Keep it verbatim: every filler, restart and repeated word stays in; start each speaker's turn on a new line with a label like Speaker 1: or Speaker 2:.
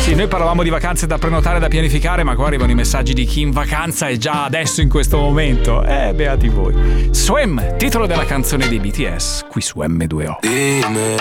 Speaker 1: Sì, noi parlavamo di vacanze da prenotare, da pianificare, ma qua arrivano i messaggi di chi in vacanza è già adesso in questo momento. Eh, beati voi. Swim, titolo della canzone dei B T S, qui su M due O.
Speaker 2: Dime